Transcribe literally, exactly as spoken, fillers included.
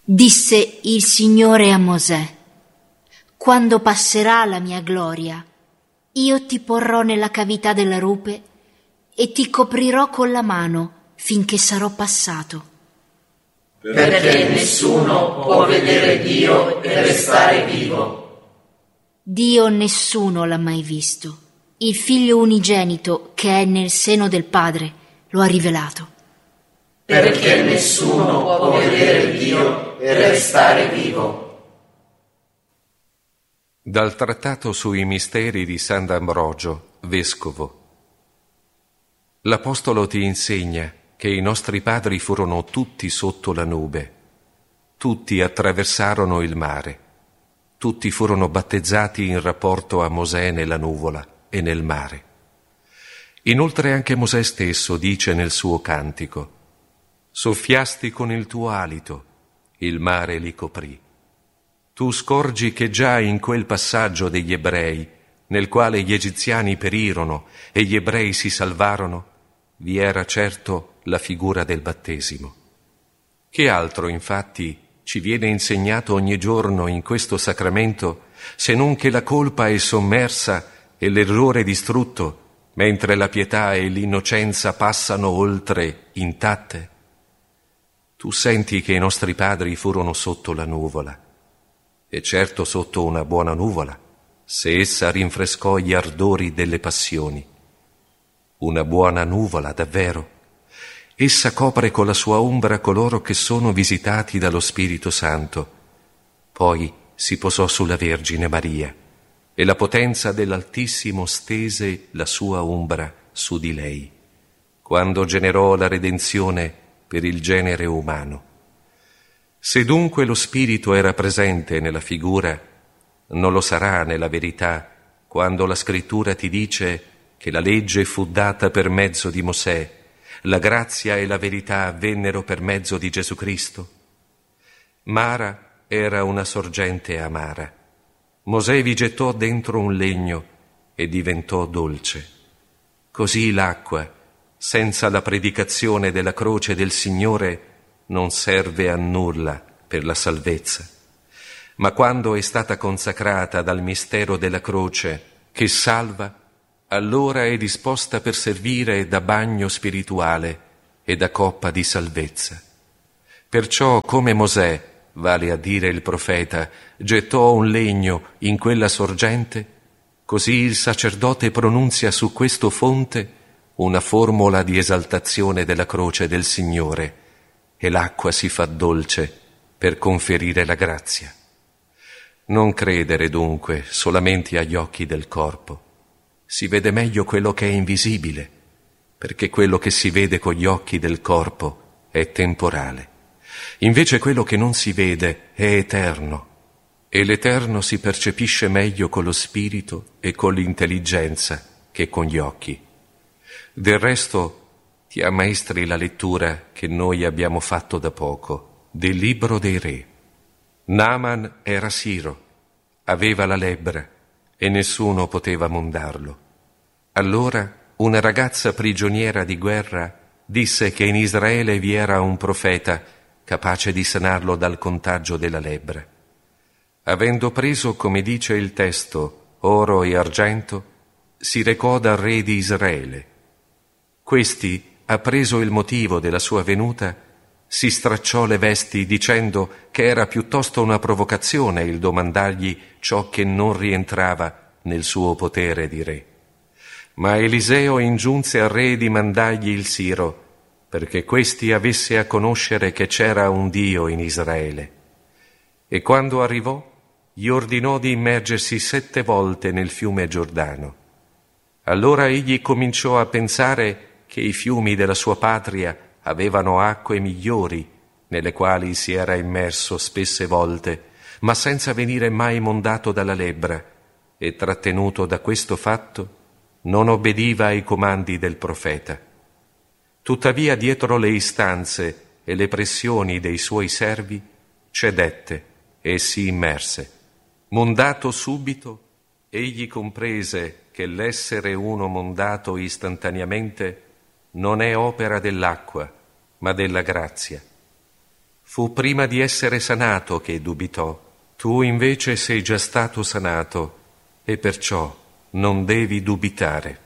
Disse il Signore a Mosè: quando passerà la mia gloria, io ti porrò nella cavità della rupe e ti coprirò con la mano finché sarò passato. Perché nessuno può vedere Dio e restare vivo. Dio nessuno l'ha mai visto. Il Figlio unigenito che è nel seno del Padre lo ha rivelato. Perché nessuno può vedere Dio e restare vivo. Dal Trattato sui misteri di Sant'Ambrogio, vescovo. L'Apostolo ti insegna che i nostri padri furono tutti sotto la nube, tutti attraversarono il mare, tutti furono battezzati in rapporto a Mosè nella nuvola e nel mare. Inoltre anche Mosè stesso dice nel suo cantico: soffiasti con il tuo alito, il mare li coprì. Tu scorgi che già in quel passaggio degli ebrei, nel quale gli egiziani perirono e gli ebrei si salvarono, vi era certo la figura del battesimo. Che altro, infatti, ci viene insegnato ogni giorno in questo sacramento, se non che la colpa è sommersa e l'errore distrutto, mentre la pietà e l'innocenza passano oltre intatte? Tu senti che i nostri padri furono sotto la nuvola, e certo sotto una buona nuvola, se essa rinfrescò gli ardori delle passioni. Una buona nuvola, davvero. Essa copre con la sua ombra coloro che sono visitati dallo Spirito Santo. Poi si posò sulla Vergine Maria, e la potenza dell'Altissimo stese la sua ombra su di lei, quando generò la redenzione per il genere umano. Se dunque lo Spirito era presente nella figura, non lo sarà nella verità quando la Scrittura ti dice che la legge fu data per mezzo di Mosè, la grazia e la verità vennero per mezzo di Gesù Cristo. Mara era una sorgente amara. Mosè vi gettò dentro un legno e diventò dolce. Così l'acqua, senza la predicazione della croce del Signore, non serve a nulla per la salvezza. Ma quando è stata consacrata dal mistero della croce, che salva, allora è disposta per servire da bagno spirituale e da coppa di salvezza. Perciò, come Mosè, vale a dire il profeta, gettò un legno in quella sorgente, così il sacerdote pronunzia su questo fonte una formula di esaltazione della croce del Signore, e l'acqua si fa dolce per conferire la grazia. Non credere dunque solamente agli occhi del corpo. Si vede meglio quello che è invisibile, perché quello che si vede con gli occhi del corpo è temporale. Invece quello che non si vede è eterno, e l'eterno si percepisce meglio con lo spirito e con l'intelligenza che con gli occhi. Del resto, ti ammaestri la lettura che noi abbiamo fatto da poco del Libro dei Re. Naaman era siro, aveva la lebbra e nessuno poteva mondarlo. Allora una ragazza prigioniera di guerra disse che in Israele vi era un profeta capace di sanarlo dal contagio della lebbra. Avendo preso, come dice il testo, oro e argento, si recò dal re di Israele. Questi, appreso il motivo della sua venuta, si stracciò le vesti dicendo che era piuttosto una provocazione il domandargli ciò che non rientrava nel suo potere di re. Ma Eliseo ingiunse al re di mandargli il siro, perché questi avesse a conoscere che c'era un Dio in Israele. E quando arrivò, gli ordinò di immergersi sette volte nel fiume Giordano. Allora egli cominciò a pensare che i fiumi della sua patria avevano acque migliori, nelle quali si era immerso spesse volte, ma senza venire mai mondato dalla lebbra, e trattenuto da questo fatto, non obbediva ai comandi del profeta. Tuttavia, dietro le istanze e le pressioni dei suoi servi, cedette e si immerse. Mondato subito, egli comprese che l'essere uno mondato istantaneamente non è opera dell'acqua, ma della grazia. Fu prima di essere sanato che dubitò. Tu invece sei già stato sanato e perciò non devi dubitare.